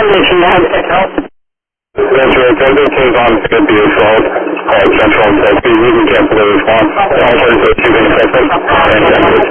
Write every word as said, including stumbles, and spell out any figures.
Foundation, how can I help? That's right. Everything's on to be assault. Called Central and Safety. We can cancel the response. All those that you can affect them. And